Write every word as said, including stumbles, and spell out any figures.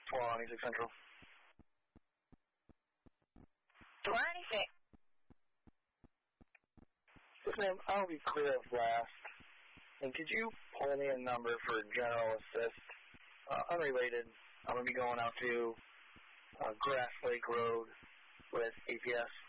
twenty-six Central. twenty-six. Yes, ma'am. I'll be clear of last. And could you pull me a number for General Assist? Uh, unrelated. I'm going to be going out to uh, Grass Lake Road with A P S.